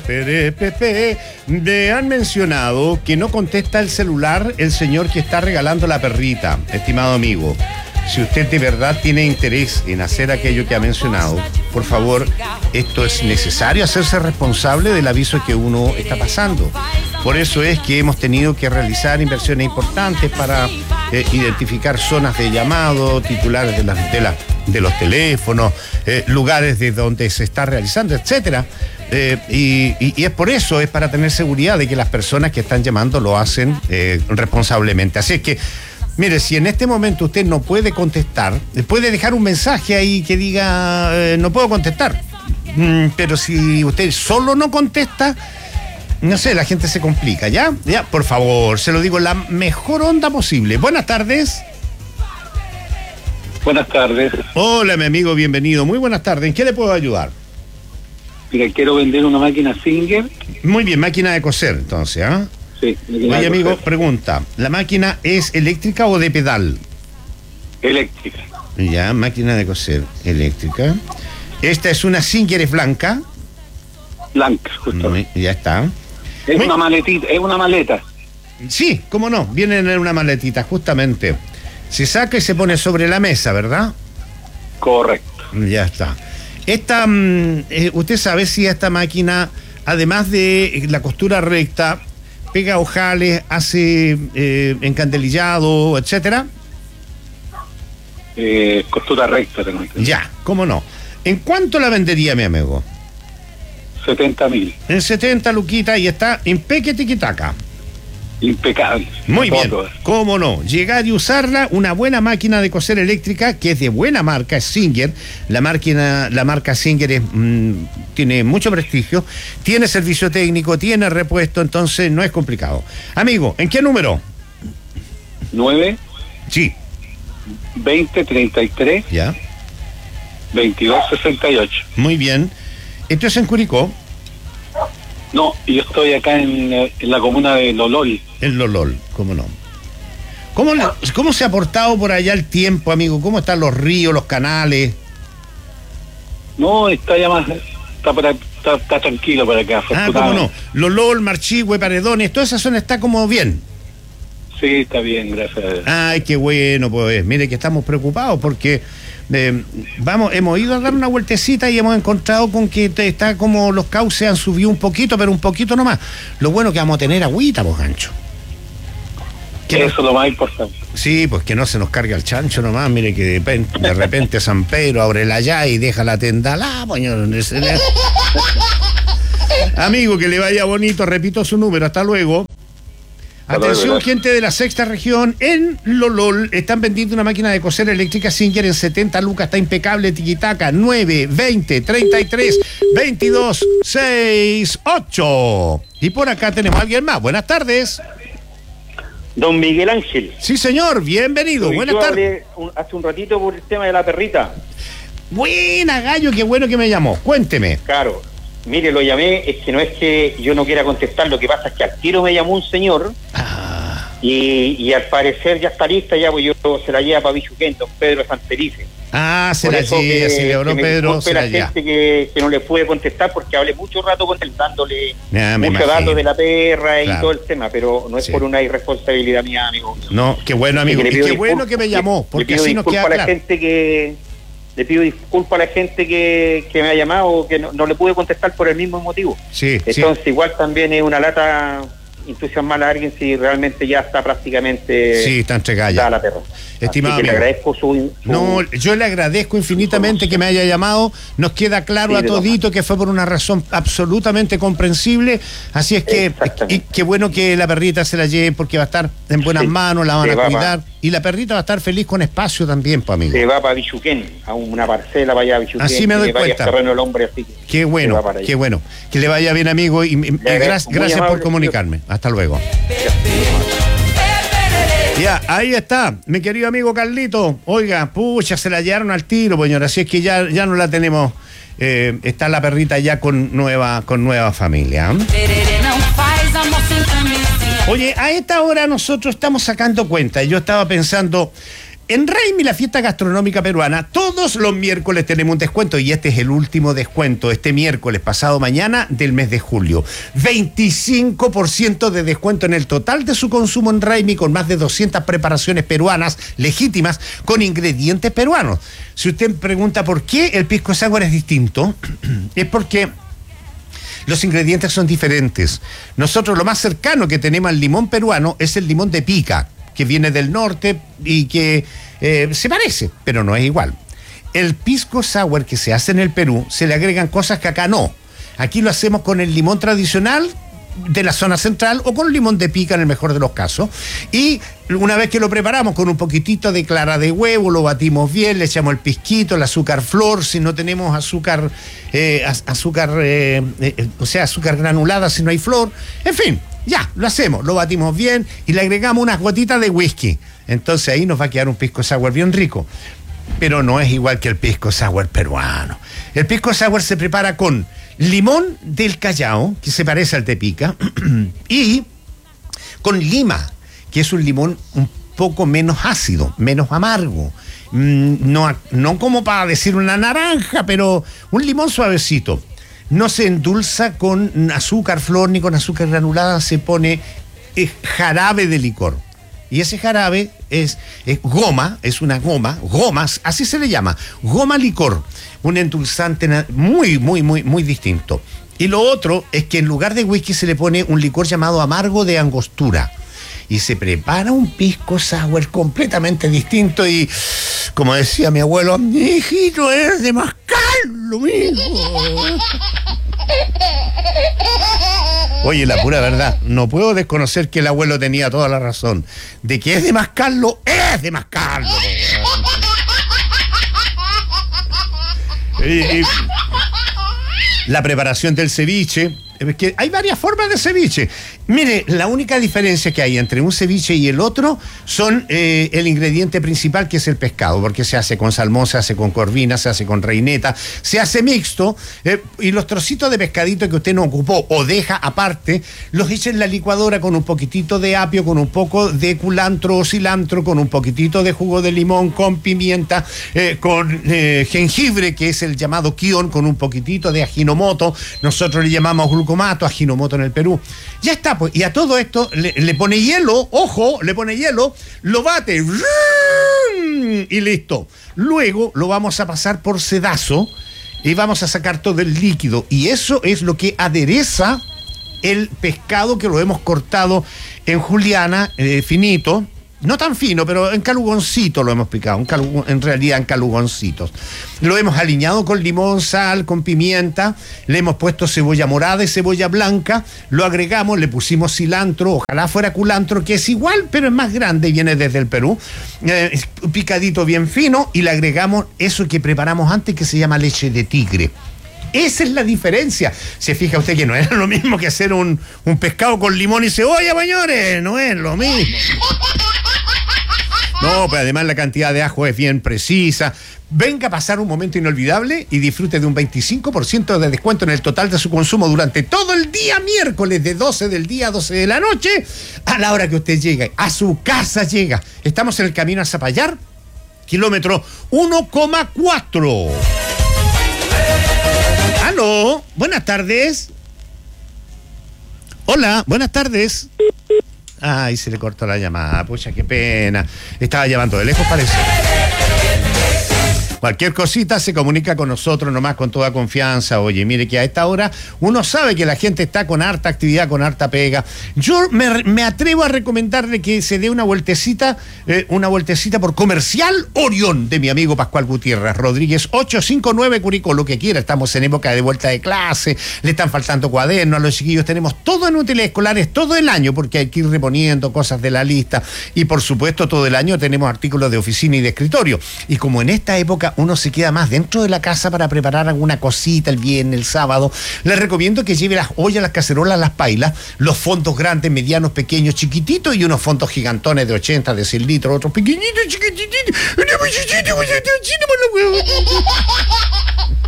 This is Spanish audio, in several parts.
Me han mencionado que no contesta el celular el señor que está regalando la perrita, estimado amigo. Si usted de verdad tiene interés en hacer aquello que ha mencionado, por favor, esto es necesario hacerse responsable del aviso que uno está pasando. Por eso es que hemos tenido que realizar inversiones importantes para identificar zonas de llamado, titulares de los teléfonos, lugares de donde se está realizando, etcétera. Y es por eso, es para tener seguridad de que las personas que están llamando lo hacen responsablemente. Así es que, mire, si en este momento usted no puede contestar, puede dejar un mensaje ahí que diga, no puedo contestar. Pero si usted solo no contesta, no sé, la gente se complica, ¿ya? Ya, por favor, se lo digo en la mejor onda posible. Buenas tardes. Buenas tardes. Hola, mi amigo, bienvenido. Muy buenas tardes. ¿En qué le puedo ayudar? Mira, quiero vender una máquina Singer. Muy bien, máquina de coser, entonces, ¿ah? Sí. Oye, amigo, pregunta, ¿la máquina es eléctrica o de pedal? Eléctrica. Ya, máquina de coser eléctrica. Esta es una Singer, ¿es blanca? Blanca, justo. Ya está. Es una maletita, es una maleta. Sí, cómo no, viene en una maletita, justamente. Se saca y se pone sobre la mesa, ¿verdad? Correcto. Ya está. Esta, ¿usted sabe si esta máquina, además de la costura recta, pega ojales, hace encandelillado, etcétera? Costura recta, tengo entendido. Ya, cómo no. ¿En cuánto la vendería, mi amigo? 70.000. En 70 luquitas y está impeque tiquitaca. Impecable. Muy bien, cómo no, llegar y usarla, una buena máquina de coser eléctrica que es de buena marca, es Singer. La marca Singer tiene mucho prestigio, tiene servicio técnico, tiene repuesto, entonces no es complicado. Amigo, ¿en qué número? 9 Sí. 2033 Ya. 2268. Muy bien. ¿Esto es en Curicó? No, yo estoy acá en la comuna de Lolol. En Lolol, cómo no. ¿Cómo se ha portado por allá el tiempo, amigo? ¿Cómo están los ríos, los canales? No, está ya más, está tranquilo por acá. ¿Cómo no? Lolol, Marchihue, Paredones, toda esa zona está como bien. Sí, está bien, gracias a Dios. Ay, qué bueno, pues. Mire que estamos preocupados porque hemos ido a dar una vueltecita y hemos encontrado con que está como los cauces han subido un poquito, pero un poquito nomás. Lo bueno que vamos a tener agüita, pues, gancho. Eso es lo más importante. Sí, pues que no se nos cargue el chancho nomás. Mire que de repente San Pedro abre la llave y deja la tenda Amigo, que le vaya bonito, repito su número, hasta luego. Atención, gente de la sexta región, en Lolol están vendiendo una máquina de coser eléctrica Singer en 70 lucas, está impecable, tiquitaca, 9, 20, 33, 22, 6, 8. Y por acá tenemos a alguien más. Buenas tardes. Don Miguel Ángel. Sí, señor, bienvenido. Buenas tardes. Hace un ratito por el tema de la perrita. Buena, gallo, qué bueno que me llamó. Cuénteme. Claro. Mire, lo llamé, es que no es que yo no quiera contestar, lo que pasa es que al tiro me llamó un señor y al parecer ya está lista, ya pues yo se la lleva para Bichuquén, don Pedro Santelice. Se la lleva, si le habló Pedro, se la lleva. Gente que no le pude contestar porque hablé mucho rato con él, dándole muchos muchos datos de la perra y claro. Todo el tema, pero no es por una irresponsabilidad mía, amigo. No, qué bueno, amigo, y qué bueno que me llamó, porque así nos queda claro. Le pido disculpas a la gente que me ha llamado, que no le pude contestar por el mismo motivo. Sí, entonces igual también es una lata entusiasmar a alguien si realmente ya está prácticamente está entregada ya la perra. Estimado amigo, le agradezco No, yo le agradezco infinitamente que me haya llamado. Nos queda claro a todito que fue por una razón absolutamente comprensible. Así es que qué bueno que la perrita se la lleve porque va a estar en buenas manos, la van a cuidar. Y la perrita va a estar feliz con espacio también, pues, amigo. Se va para Bichuquén, a una parcela para allá a Bichuquén. Así me doy cuenta. Terreno del hombre, así que qué bueno. Que le vaya bien, amigo. Y gracias por comunicarme. Hasta luego. Ya, ahí está, mi querido amigo Carlito. Oiga, pucha, se la llevaron al tiro, señora. Así es que ya no la tenemos. Está la perrita ya con nueva familia. Oye, a esta hora nosotros estamos sacando cuenta. Yo estaba pensando, En Raimi, la fiesta gastronómica peruana, todos los miércoles tenemos un descuento y este es el último descuento, este miércoles, pasado mañana, del mes de julio. 25% de descuento en el total de su consumo en Raimi, con más de 200 preparaciones peruanas legítimas con ingredientes peruanos. Si usted pregunta por qué el pisco sour es distinto, es porque los ingredientes son diferentes. Nosotros lo más cercano que tenemos al limón peruano es el limón de pica, que viene del norte y que se parece, pero no es igual. El pisco sour que se hace en el Perú, se le agregan cosas que acá no. Aquí lo hacemos con el limón tradicional de la zona central o con limón de pica en el mejor de los casos. Y una vez que lo preparamos con un poquitito de clara de huevo, lo batimos bien, le echamos el pisquito, el azúcar flor, si no tenemos azúcar, azúcar granulada si no hay flor, en fin. Ya, lo hacemos, lo batimos bien y le agregamos unas gotitas de whisky. Entonces ahí nos va a quedar un pisco sour bien rico. Pero no es igual que el pisco sour peruano. El pisco sour se prepara con limón del Callao, que se parece al de pica, y con lima, que es un limón un poco menos ácido, menos amargo. No como para decir una naranja, pero un limón suavecito. No se endulza con azúcar flor ni con azúcar granulada, se pone jarabe de licor. Y ese jarabe es goma, es una gomas, así se le llama, goma licor, un endulzante muy distinto. Y lo otro es que en lugar de whisky se le pone un licor llamado amargo de angostura. Y se prepara un pisco sour completamente distinto y, como decía mi abuelo, mi hijito, es de mascarlo, mijo. Oye, la pura verdad, no puedo desconocer que el abuelo tenía toda la razón. De que es de mascarlo, es de mascarlo. Y la preparación del ceviche, es que hay varias formas de ceviche. Mire, la única diferencia que hay entre un ceviche y el otro son el ingrediente principal, que es el pescado, porque se hace con salmón, se hace con corvina, se hace con reineta, se hace mixto, y los trocitos de pescadito que usted no ocupó o deja aparte, los echa en la licuadora con un poquitito de apio, con un poco de culantro o cilantro, con un poquitito de jugo de limón, con pimienta, con jengibre, que es el llamado kion, con un poquitito de ajinomoto. Nosotros le llamamos glucomato, ajinomoto en el Perú. Ya está, pues, y a todo esto le pone hielo, ojo, le pone hielo, lo bate y listo. Luego lo vamos a pasar por sedazo y vamos a sacar todo el líquido, y eso es lo que adereza el pescado, que lo hemos cortado en juliana, finito. No tan fino, pero en calugoncito lo hemos picado, en realidad en calugoncitos. Lo hemos aliñado con limón, sal, con pimienta, le hemos puesto cebolla morada y cebolla blanca, lo agregamos, le pusimos cilantro, ojalá fuera culantro, que es igual, pero es más grande y viene desde el Perú, picadito bien fino, y le agregamos eso que preparamos antes, que se llama leche de tigre. Esa es la diferencia. Se fija usted que no es lo mismo que hacer un pescado con limón y cebolla, señores, no es lo mismo. No, pero además la cantidad de ajo es bien precisa. Venga a pasar un momento inolvidable y disfrute de un 25% de descuento en el total de su consumo durante todo el día miércoles, de 12 del día a 12 de la noche, a la hora que usted llegue, a su casa llega. Estamos en el camino a Zapallar, kilómetro 1,4. Aló, buenas tardes. Hola, buenas tardes. Ay, se le cortó la llamada, pucha, qué pena. Estaba llamando de lejos, parece. Cualquier cosita se comunica con nosotros nomás con toda confianza. Oye, mire que a esta hora uno sabe que la gente está con harta actividad, con harta pega. Yo me atrevo a recomendarle que se dé una vueltecita por Comercial Orión, de mi amigo Pascual Gutiérrez Rodríguez, 859 Curicó, lo que quiera. Estamos en época de vuelta de clase, le están faltando cuadernos a los chiquillos, tenemos todo en útiles escolares todo el año, porque hay que ir reponiendo cosas de la lista, y por supuesto todo el año tenemos artículos de oficina y de escritorio. Y como en esta época uno se queda más dentro de la casa para preparar alguna cosita el viernes, el sábado, les recomiendo que lleve las ollas, las cacerolas, las pailas, los fondos grandes, medianos, pequeños, chiquititos, y unos fondos gigantones de 80, de 100 litros, otros pequeñitos, chiquititos.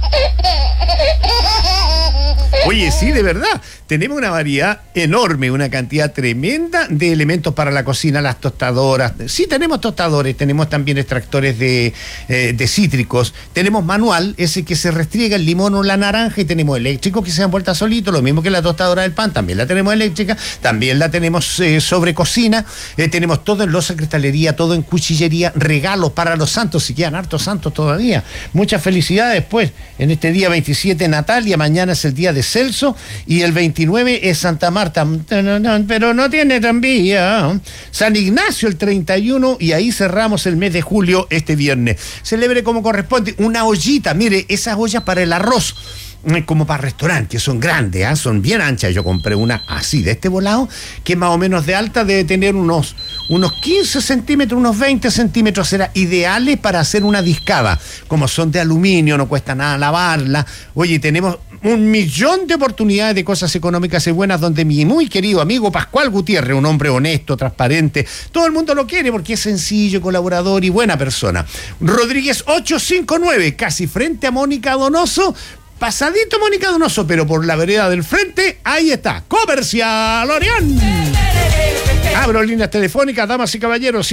Oye, sí, de verdad, tenemos una variedad enorme, una cantidad tremenda de elementos para la cocina, las tostadoras. Sí, tenemos tostadores, tenemos también extractores de cítricos, tenemos manual, ese que se restriega el limón o la naranja, y tenemos eléctrico que se dan vuelta solito, lo mismo que la tostadora del pan, también la tenemos eléctrica, también la tenemos sobre cocina, tenemos todo en loza, cristalería, todo en cuchillería, regalos para los santos, si quedan hartos santos todavía. Muchas felicidades, pues, en este día 27 Natalia, mañana es el día de Celso, y el 29 es Santa Marta, pero no tiene tranvía. San Ignacio el 31, y ahí cerramos el mes de julio este viernes. Celebre como corresponde, una ollita, mire, esas ollas para el arroz, como para restaurante, que son grandes, ¿eh? Son bien anchas. Yo compré una así, de este volado, que más o menos de alta debe tener unos 15 centímetros, unos 20 centímetros, será ideales para hacer una discada. Como son de aluminio, no cuesta nada lavarla. Oye, tenemos 1.000.000 de oportunidades de cosas económicas y buenas, donde mi muy querido amigo Pascual Gutiérrez, un hombre honesto, transparente, todo el mundo lo quiere porque es sencillo, colaborador y buena persona. Rodríguez 859, casi frente a Mónica Donoso, pasadito Mónica Donoso, pero por la vereda del frente, ahí está, Comercial Orión. Abro líneas telefónicas, damas y caballeros,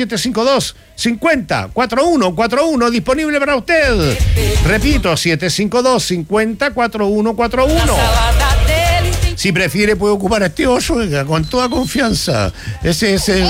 752-50-4141, disponible para usted. Repito, 752-50-4141. Si prefiere, puede ocupar este oso, oiga, con toda confianza. Ese es el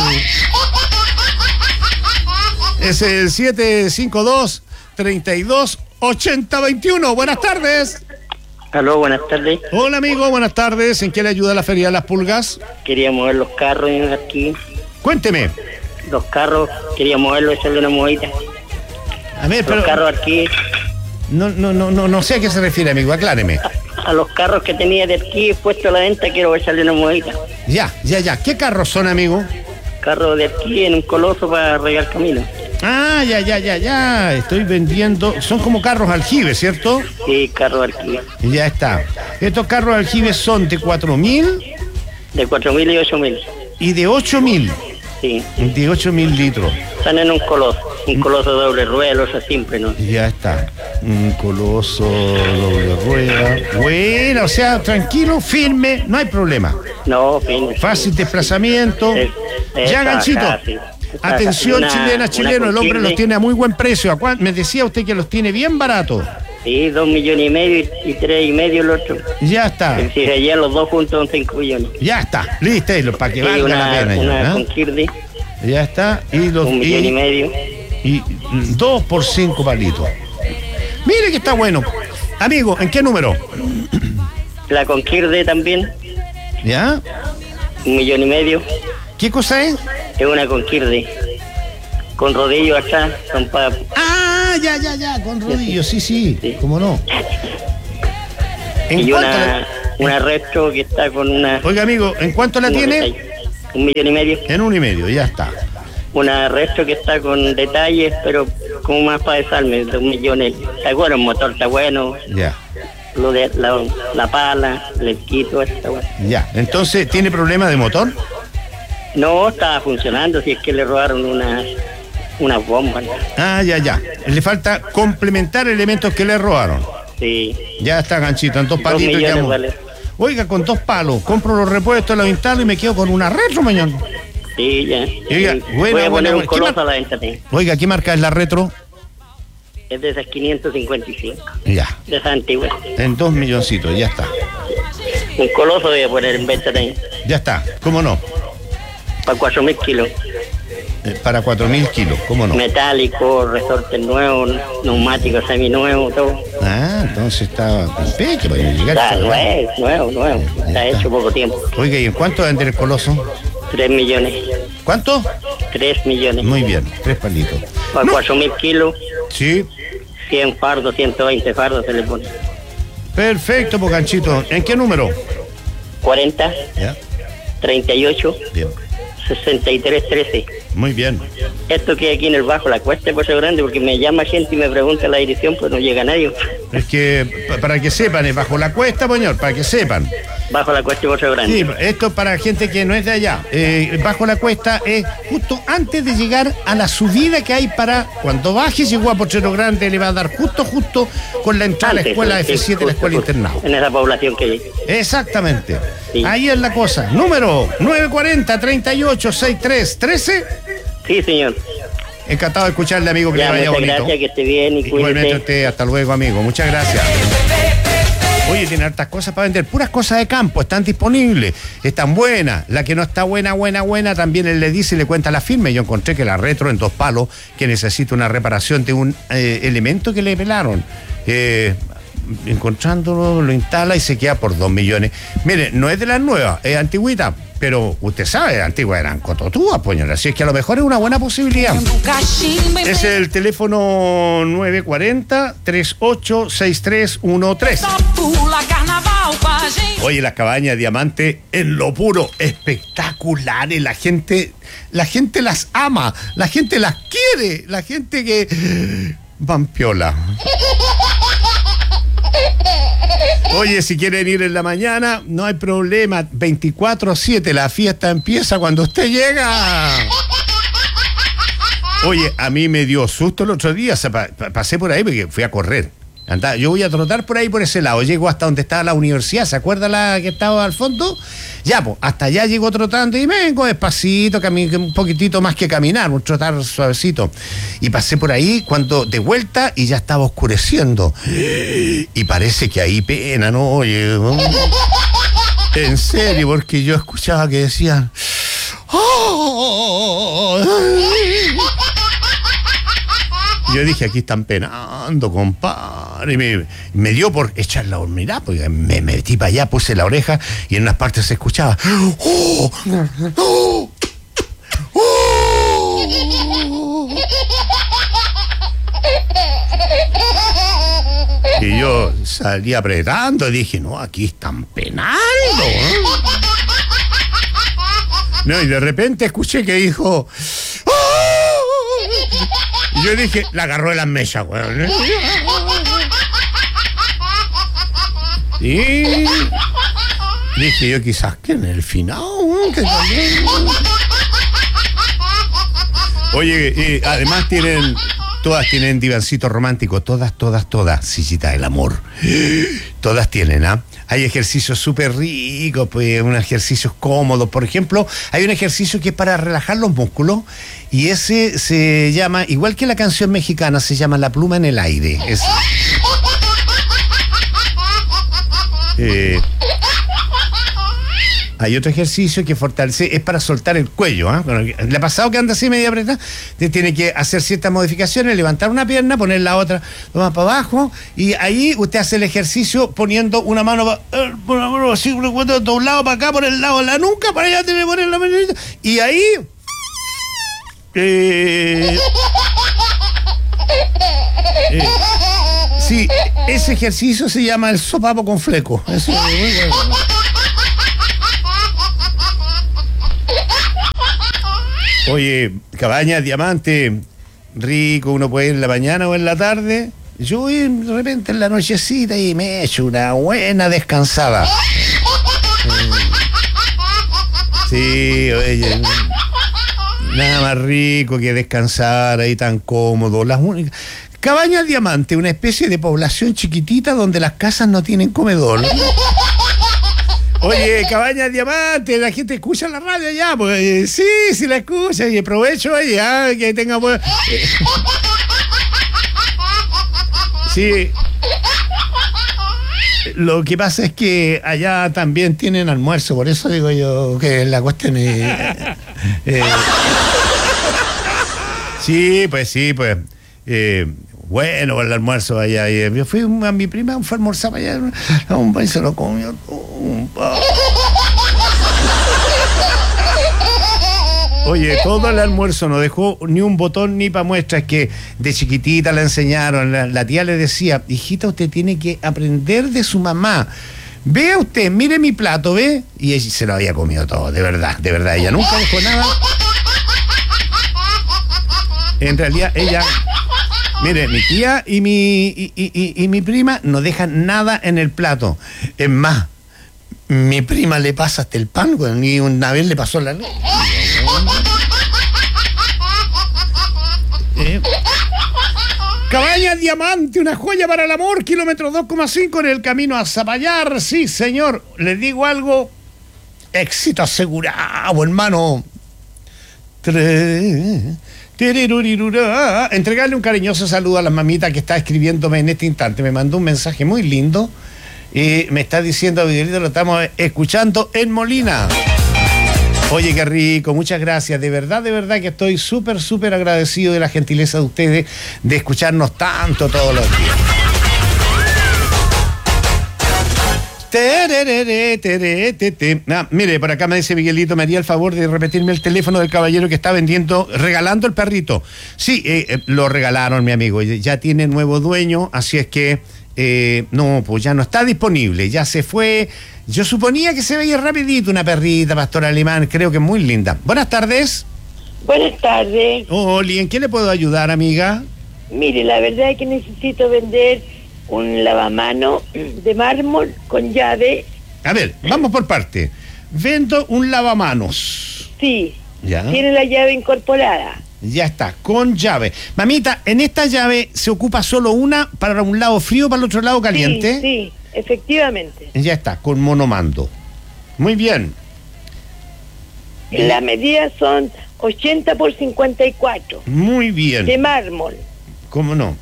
752-32-8021. Buenas tardes. Aló, buenas tardes. Hola, amigo, buenas tardes. ¿En qué le ayuda la Feria de las Pulgas? Quería mover los carros aquí. Cuénteme. Los carros, quería moverlos, echarle una movida. A ver, pero... Los carros aquí. No sé a qué se refiere, amigo, acláreme. A los carros que tenía de aquí puesto a la venta, quiero echarle una movida. Ya. ¿Qué carros son, amigo? Carros de aquí en un coloso para regar camino. Ah, ya. Estoy vendiendo. Son como carros aljibes, ¿cierto? Sí, carros alquiler. Ya está. Estos carros aljibes son de 4.000. De 4.000 y 8.000. Y de 8.000. Sí. De 8.000 litros. Están en un coloso doble rueda, losa simple, ¿no? Ya está. Un coloso doble rueda. Bueno, o sea, tranquilo, firme, no hay problema. No, fin. Fácil desplazamiento. Ya, ganchito. Sí. Atención, chileno, el hombre los tiene a muy buen precio. Me decía usted que los tiene bien baratos. Sí, 2,5 millones y 3,5 el otro. Ya está. Si se hallan los dos juntos son 5 millones. Ya está, listo, para que sí, valga la pena. Una con Kirby. Ya está. Y los 1,5 millones. Y 2 por 5 palitos. Mire que está bueno. Amigo, ¿en qué número? La con Kirby también. ¿Ya? 1,5 millones. ¿Qué cosa es? Es una con Kirby. Con rodillo acá, son para... Ah, ya, con rodillo, sí, cómo no. Y una retro que está con una... Oiga, amigo, ¿en cuánto la tiene? 1,5 millones. En 1,5, ya está. Una retro que está con detalles, pero como más para desarme, 2 millones. Está bueno, el motor está bueno. Ya. Lo de la pala, el quito, está bueno. Ya, entonces, ¿tiene problema de motor? No, estaba funcionando, si es que le robaron unas bombas. Ah, ya. Le falta complementar elementos que le robaron. Sí. Ya está, ganchito, en 2 palitos. 2 millones, vale. Oiga, con 2 palos, compro los repuestos, los instalo y me quedo con una retro, mañana. Sí, ya. Oiga, voy a poner un coloso a la venta. Oiga, ¿qué marca es la retro? Es de esas 555. Ya. De esas antiguas. En 2 milloncitos, ya está. Un coloso voy a poner en venta también. Ya está, ¿cómo no? Para 4.000 kilos. Para 4.000 kilos, ¿cómo no? Metálico, resorte nuevo, neumático seminuevo, todo. Ah, entonces está peque para llegar. Está nuevo. Está hecho poco tiempo. Oiga, ¿y en cuánto vende el coloso? 3 millones. ¿Cuánto? 3 millones. Muy bien, 3 palitos. Para 4.000 kilos. Sí. 100 fardos, 120 fardos se le pone. Perfecto, pues, ganchito. ¿En qué número? 40. Ya. 38. Bien. 6313. Muy bien. Esto que aquí en el bajo, la cuesta es Puerto Grande, porque me llama gente y me pregunta la dirección, pues no llega nadie. Es que, para que sepan, es bajo la cuesta, señor, para que sepan. Bajo la Cuesta y Potrero Grande. Sí, esto para gente que no es de allá. Bajo la Cuesta es justo antes de llegar a la subida que hay para cuando baje, llegó a Potrero Grande, le va a dar justo con la entrada a la escuela F7, la escuela internado. En esa población que hay. Exactamente. Sí. Ahí es la cosa. Número 940-3863-13. Sí, señor. Encantado de escucharle, amigo, que le vaya muchas bonito. Gracias, que esté bien y cuídese. Igualmente usted, hasta luego, amigo. Muchas gracias. Oye, tiene hartas cosas para vender, puras cosas de campo, están disponibles, están buenas. La que no está buena, también él le dice y le cuenta la firma. Yo encontré que la Retro en 2 palos, que necesita una reparación de un elemento que le pelaron. Encontrándolo, lo instala y se queda por 2 millones. Mire, no es de las nuevas, es antigüita, pero usted sabe, antiguas eran cototúas, poñola, así es que a lo mejor es una buena posibilidad. Es el teléfono 940-386313. Oye, las cabañas Diamante en lo puro, espectaculares, la gente las ama, la gente las quiere, la gente que van piola. Oye, si quieren ir en la mañana, no hay problema. 24/7, la fiesta empieza cuando usted llega. Oye, a mí me dio susto el otro día. O sea, pasé por ahí porque fui a correr. Yo voy a trotar por ahí, por ese lado. Llego hasta donde estaba la universidad. ¿Se acuerda la que estaba al fondo? Ya, pues, hasta allá llego trotando y vengo despacito, un poquitito más que caminar, un trotar suavecito. Y pasé por ahí cuando de vuelta y ya estaba oscureciendo. Y parece que ahí pena, ¿no? Oye, en serio, porque yo escuchaba que decían... ¡Oh! Yo dije, aquí están penando, compadre. Y me dio por echar la hormirada, porque me metí para allá, puse la oreja y en unas partes se escuchaba. ¡Oh! ¡Oh! ¡Oh! Y yo salí apretando y dije, no, aquí están penando. No, y de repente escuché que dijo... Y yo dije, la agarró de las mesas, weón. Y dije yo, quizás que en el final, weón, que también. Oye, además todas tienen divancito romántico, todas, sillita del amor. Todas tienen, ¿ah? Hay ejercicios súper ricos, pues, unos ejercicios cómodos. Por ejemplo, hay un ejercicio que es para relajar los músculos y ese se llama, igual que la canción mexicana, se llama La Pluma en el Aire. Hay otro ejercicio que fortalece, es para soltar el cuello, ¿eh? Bueno, le ha pasado que anda así media apretada, tiene que hacer ciertas modificaciones, levantar una pierna, poner la otra más para abajo, y ahí usted hace el ejercicio poniendo una mano así, de un lado para acá, por el lado de la nuca, para allá tiene que poner la manita, y ahí sí, ese ejercicio se llama el sopapo con fleco. Eso es muy bueno. Oye, Cabañas Diamante, rico, uno puede ir en la mañana o en la tarde. Yo voy de repente en la nochecita y me echo una buena descansada. Sí, oye, nada más rico que descansar ahí tan cómodo. Cabañas Diamante, una especie de población chiquitita donde las casas no tienen comedor. Oye, Cabañas Diamante, la gente escucha la radio ya, pues sí la escucha y aprovecho allá que tenga buen... Sí. Lo que pasa es que allá también tienen almuerzo, por eso digo yo que la cuestión es... Sí, pues... Bueno, el almuerzo allá. Yo fui a mi prima, fue a almorzar allá, y se lo comió. Oye, todo el almuerzo no dejó ni un botón ni para muestra. Es que de chiquitita la enseñaron. La tía le decía, hijita, usted tiene que aprender de su mamá. Vea usted, mire mi plato, ¿ve? Y ella se lo había comido todo, de verdad. Ella nunca dejó nada. En realidad, ella... Mire, mi tía y mi prima no dejan nada en el plato. Es más, Mi prima le pasa hasta el pan, güey, y una vez le pasó la leche. Cabaña Diamante, una joya para el amor, kilómetro 2,5 en el camino a Zapallar. Sí, señor, les digo algo, éxito asegurado, hermano. Entregarle un cariñoso saludo a la mamita que está escribiéndome en este instante. Me mandó un mensaje muy lindo y me está diciendo, Miguelito, lo estamos escuchando en Molina. Oye, qué rico, muchas gracias. De verdad que estoy súper agradecido de la gentileza de ustedes de escucharnos tanto todos los días. Mire, por acá me dice Miguelito, me haría el favor de repetirme el teléfono del caballero que está regalando el perrito. Sí, lo regalaron, mi amigo, ya tiene nuevo dueño, así es que no, pues ya no está disponible, ya se fue. Yo suponía que se veía rapidito una perrita, pastor alemán, creo que es muy linda. Buenas tardes. Buenas tardes. Hola, ¿en qué le puedo ayudar, amiga? Mire, la verdad es que necesito vender un lavamano de mármol con llave. A ver, vamos por parte. Vendo un lavamanos. Sí. ¿Ya? Tiene la llave incorporada. Ya está, con llave. Mamita, en esta llave se ocupa solo una para un lado frío, para el otro lado caliente. Sí, efectivamente. Ya está, con monomando. Muy bien. Las medidas son 80 por 54. Muy bien. De mármol. ¿Cómo no?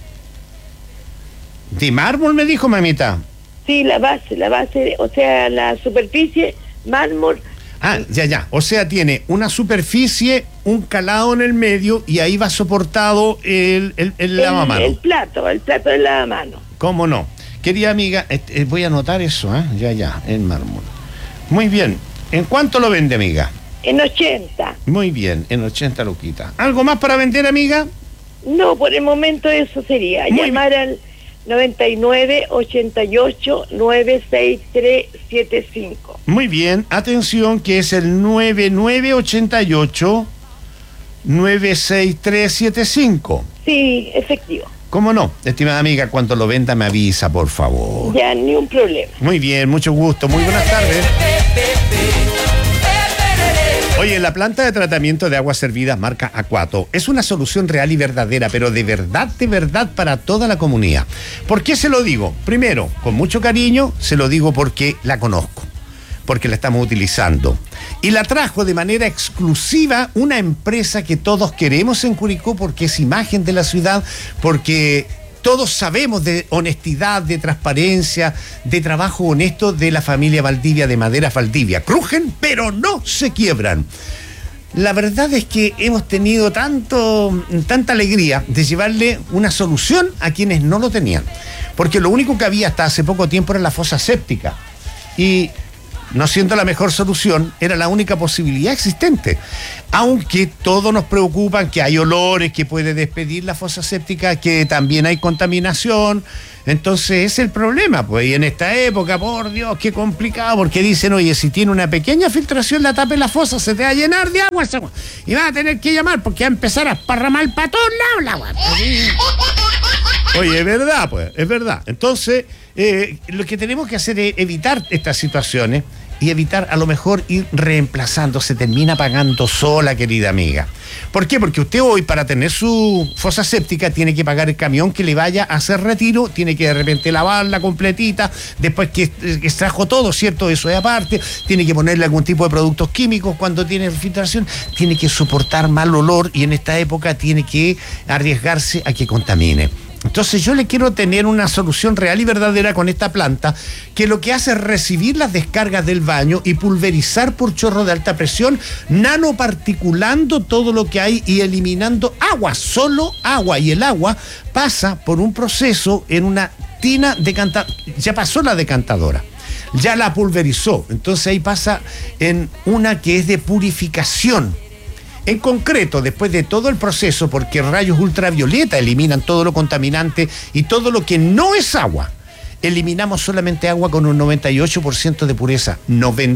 ¿De mármol me dijo, mamita? Sí, la base, o sea, la superficie, mármol. Ah, ya. O sea, tiene una superficie, un calado en el medio y ahí va soportado el lavamano. El plato del lavamano. ¿Cómo no? Querida amiga, voy a anotar eso, ¿eh? Ya, en mármol. Muy bien. ¿En cuánto lo vende, amiga? En 80. Muy bien, en 80 luquitas. ¿Algo más para vender, amiga? No, por el momento eso sería. Llamar al 99 88 96375. Muy bien, atención, que es el 9988 96375. Sí, efectivo. ¿Cómo no? Estimada amiga, cuando lo venda me avisa, por favor. Ya, ni un problema. Muy bien, mucho gusto. Muy buenas tardes. Oye, la planta de tratamiento de aguas servidas marca Aquato es una solución real y verdadera, pero de verdad para toda la comunidad. ¿Por qué se lo digo? Primero, con mucho cariño, se lo digo porque la conozco, porque la estamos utilizando. Y la trajo de manera exclusiva una empresa que todos queremos en Curicó porque es imagen de la ciudad, porque todos sabemos de honestidad, de transparencia, de trabajo honesto de la familia Valdivia, de Maderas Valdivia. Crujen, pero no se quiebran. La verdad es que hemos tenido tanta alegría de llevarle una solución a quienes no lo tenían. Porque lo único que había hasta hace poco tiempo era la fosa séptica. Y no siendo la mejor solución, era la única posibilidad existente. Aunque todos nos preocupan que hay olores que puede despedir la fosa séptica, que también hay contaminación. Entonces es el problema, pues, y en esta época, por Dios, qué complicado, porque dicen, oye, si tiene una pequeña filtración, la tapa en la fosa, se te va a llenar de agua esa agua, y vas a tener que llamar, porque va a empezar a esparramar para todos lados la agua. Oye, es verdad, pues, es verdad. Entonces, lo que tenemos que hacer es evitar estas situaciones y evitar a lo mejor ir reemplazando. Se termina pagando sola, querida amiga. ¿Por qué? Porque usted hoy, para tener su fosa séptica, tiene que pagar el camión que le vaya a hacer retiro, tiene que de repente lavarla completita, después que extrajo todo, ¿cierto? Eso es aparte, tiene que ponerle algún tipo de productos químicos cuando tiene filtración, tiene que soportar mal olor y en esta época tiene que arriesgarse a que contamine. Entonces yo le quiero tener una solución real y verdadera con esta planta, que lo que hace es recibir las descargas del baño y pulverizar por chorro de alta presión, nanoparticulando todo lo que hay y eliminando agua, solo agua, y el agua pasa por un proceso en una tina ya pasó la decantadora, ya la pulverizó, entonces ahí pasa en una que es de purificación. En concreto, después de todo el proceso, porque rayos ultravioleta eliminan todo lo contaminante y todo lo que no es agua, eliminamos solamente agua con un 98% de pureza.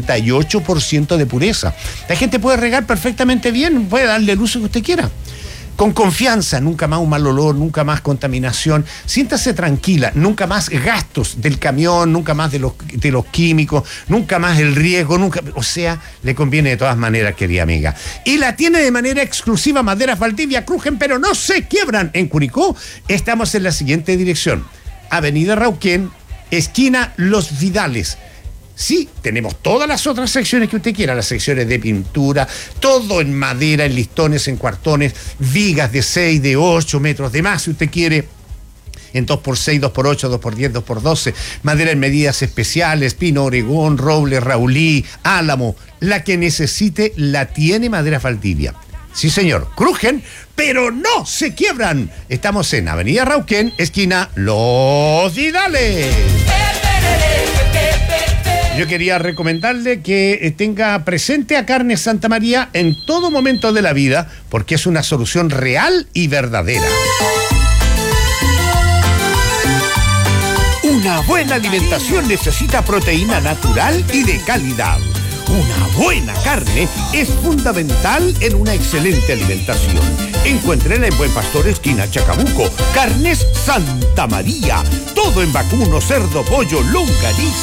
98% de pureza. La gente puede regar perfectamente bien, puede darle el uso que usted quiera. con confianza, nunca más un mal olor, nunca más contaminación. Siéntase tranquila, nunca más gastos del camión, nunca más de los químicos, nunca más el riesgo, o sea, le conviene de todas maneras, querida amiga. Y la tiene de manera exclusiva Maderas Valdivia, crujen pero no se quiebran. En Curicó estamos en la siguiente dirección: Avenida Rauquén, esquina Los Vidales. Sí, tenemos todas las otras secciones que usted quiera, las secciones de pintura, todo en madera, en listones, en cuartones, vigas de 6, de 8 metros de más, si usted quiere, en 2x6, 2x8, 2x10, 2x12, madera en medidas especiales, pino, oregón, roble, raulí, álamo, la que necesite la tiene Maderas Valdivia. Sí, señor, crujen, pero no se quiebran. Estamos en Avenida Rauquén, esquina Los Vidales. Yo quería recomendarle que tenga presente a Carnes Santa María en todo momento de la vida, porque es una solución real y verdadera. Una buena alimentación necesita proteína natural y de calidad. Una buena carne es fundamental en una excelente alimentación. Encuéntrela en Buen Pastor, esquina Chacabuco. Carnes Santa María. Todo en vacuno, cerdo, pollo, longaniza.